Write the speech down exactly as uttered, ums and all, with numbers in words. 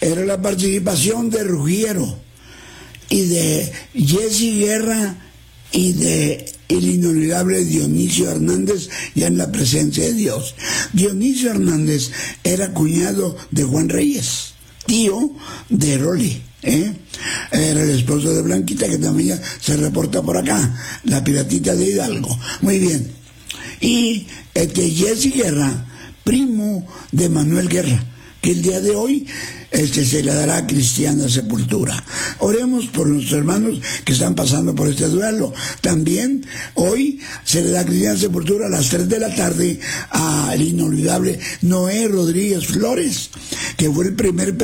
era la participación de Ruggiero y de Jesse Guerra y de el inolvidable Dionisio Hernández, ya en la presencia de Dios. Dionisio Hernández era cuñado de Juan Reyes, tío de Rolly, ¿eh? Era el esposo de Blanquita, que también ya se reporta por acá, la piratita de Hidalgo. Muy bien. Y este Jesse Guerra, primo de Manuel Guerra, que el día de hoy este, se le dará cristiana sepultura. Oremos por nuestros hermanos que están pasando por este duelo. También hoy se le da cristiana sepultura a las tres de la tarde al inolvidable Noé Rodríguez Flores, que fue el primer